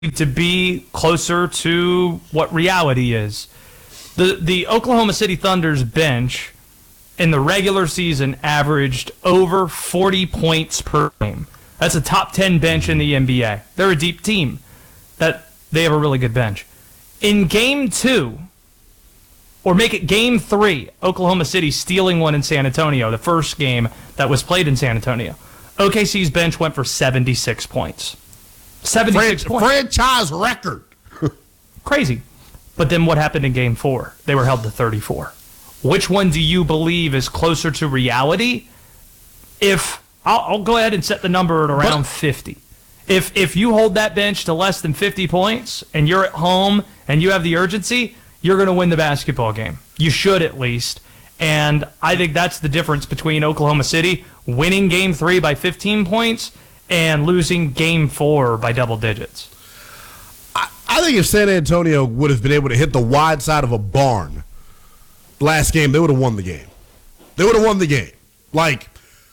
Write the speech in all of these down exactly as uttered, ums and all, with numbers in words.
to be closer to what reality is. The the Oklahoma City Thunder's bench in the regular season averaged over forty points per game. That's a top ten bench in the N B A. They're a deep team. That they have a really good bench. In game two, or make it game three, Oklahoma City stealing one in San Antonio, the first game that was played in San Antonio. O K C's bench went for seventy-six points. seventy-six Fran- points. Franchise record. Crazy. But then what happened in game four? They were held to thirty-four. Which one do you believe is closer to reality? If I'll, I'll go ahead and set the number at around but, fifty. If if you hold that bench to less than fifty points and you're at home and you have the urgency, you're going to win the basketball game. You should at least. And I think that's the difference between Oklahoma City winning game three by fifteen points and losing game four by double digits. I, I think if San Antonio would have been able to hit the wide side of a barn last game, they would have won the game. They would have won the game. Like,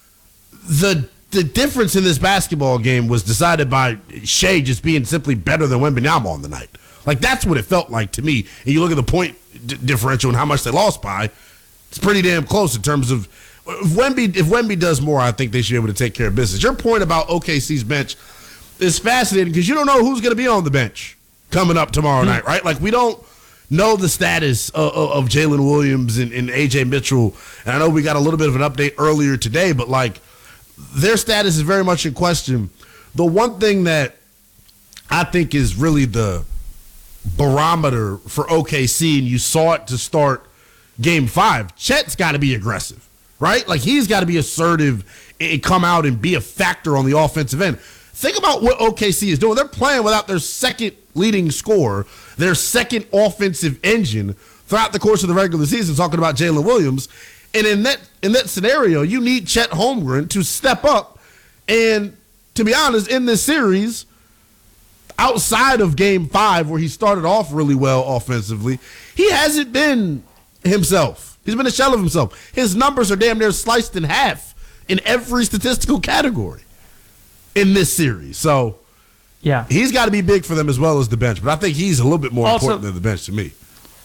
the the difference in this basketball game was decided by Shea just being simply better than Wembanyama on the night. Like, that's what it felt like to me. And you look at the point d- differential and how much they lost by, it's pretty damn close in terms of if Wemby, if Wemby does more, I think they should be able to take care of business. Your point about O K C's bench is fascinating because you don't know who's going to be on the bench coming up tomorrow mm-hmm. night, right? Like, we don't know the status of, of, of Jalen Williams and, and A J Mitchell. And I know we got a little bit of an update earlier today, but, like, their status is very much in question. The one thing that I think is really the barometer for O K C, and you saw it to start game five, Chet's got to be aggressive, right? Like, he's got to be assertive and come out and be a factor on the offensive end. Think about what O K C is doing. They're playing without their second leading scorer, their second offensive engine throughout the course of the regular season, talking about Jalen Williams. And in that in that scenario, you need Chet Holmgren to step up. And to be honest, in this series, outside of game five, where he started off really well offensively, he hasn't been himself. He's been a shell of himself. His numbers are damn near sliced in half in every statistical category in this series. So yeah, he's got to be big for them as well as the bench. But I think he's a little bit more also important than the bench to me.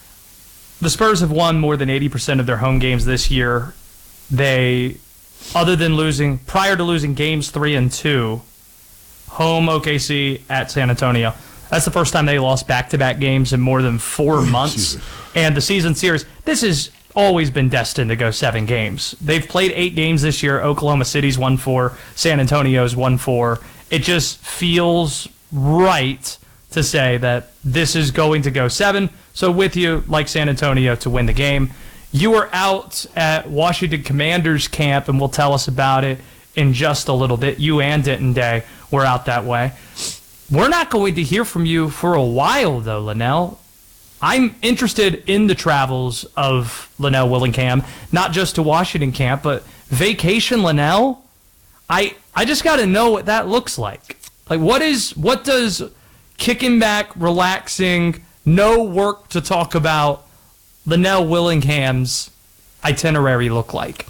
The Spurs have won more than eighty percent of their home games this year. They, other than losing, prior to losing games three and two, home O K C at San Antonio, that's the first time they lost back-to-back games in more than four months. And the season series, this has always been destined to go seven games. They've played eight games this year. Oklahoma City's won four. San Antonio's won four. It just feels right to say that this is going to go seven. So with you, like San Antonio, to win the game. You were out at Washington Commanders camp, and we'll tell us about it in just a little bit. You and Denton Day were out that way. We're not going to hear from you for a while, though, Linnell. I'm interested in the travels of Linnell Willingham, not just to Washington camp, but vacation Linnell. I I just got to know what that looks like. Like, what is what does kicking back, relaxing, no work to talk about Linnell Willingham's itinerary look like?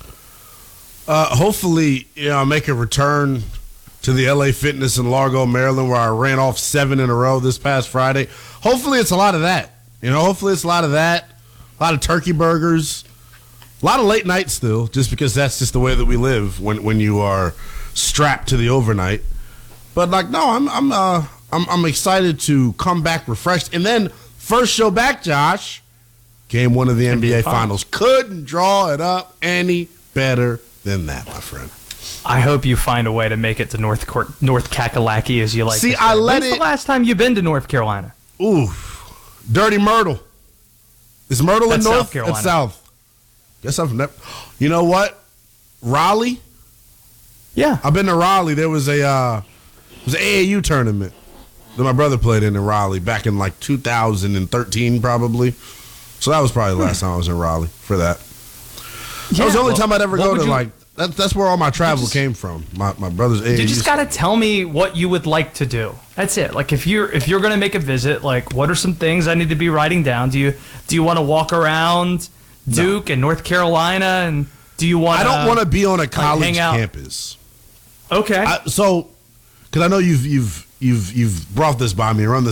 Uh, hopefully, you know, I'll make a return to the L A Fitness in Largo, Maryland, where I ran off seven in a row this past Friday. Hopefully it's a lot of that. You know, hopefully it's a lot of that, a lot of turkey burgers, a lot of late nights still, just because that's just the way that we live when, when you are strapped to the overnight. But, like, no, I'm I'm uh, I'm, I'm excited to come back refreshed. And then first show back, Josh, game one of the N B A Finals. Couldn't draw it up any better than that, my friend. I hope you find a way to make it to North Cor- North Kakalaki, as you like See, to say. I let When's it. the last time you've been to North Carolina? Ooh, Dirty Myrtle. Is Myrtle That's in North? South Carolina. It's South. Guess I'm from that. You know what? Raleigh. Yeah, I've been to Raleigh. There was a uh, it was an A A U tournament that my brother played in in Raleigh back in like two thousand thirteen, probably. So that was probably the last time I was in Raleigh for that. Yeah, that was the only well, time I'd ever go to, you, like, that, that's where all my travel just, came from. My my brother's A A U. You just got to tell me what you would like to do. That's it. Like, if you're if you're going to make a visit, like, what are some things I need to be writing down? Do you do you want to walk around Duke no. and North Carolina, and do you want I don't want to be on a like, college hang out? campus. Okay. I, so, because I know you've you've you've you've brought this by me, run this